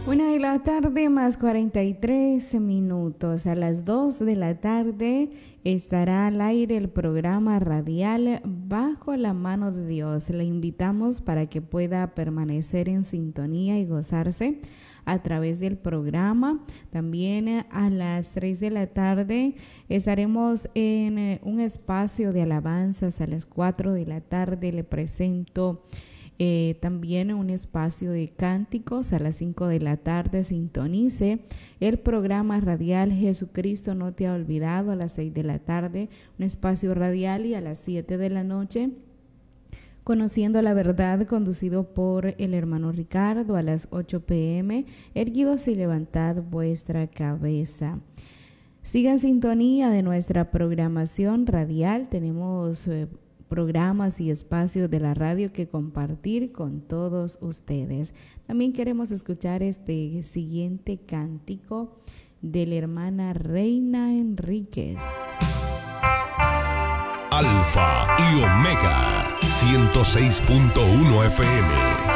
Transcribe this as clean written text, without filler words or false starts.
1 de la tarde más 43 minutos. A las 2 de la tarde estará al aire el programa radial Bajo la Mano de Dios. Le invitamos para que pueda permanecer en sintonía y gozarse a través del programa. También a las 3 de la tarde estaremos en un espacio de alabanzas. A las 4 de la tarde le presento también un espacio de cánticos. A las 5 de la tarde sintonice el programa radial Jesucristo no te ha olvidado. A las 6 de la tarde un espacio radial, y a las 7 de la noche Conociendo la Verdad, conducido por el hermano Ricardo. A las 8 p.m. Erguidos y levantad vuestra cabeza. Siga en sintonía de nuestra programación radial. Tenemos programas y espacios de la radio que compartir con todos ustedes. También queremos escuchar este siguiente cántico de la hermana Reina Enríquez. Alfa y Omega 106.1 FM.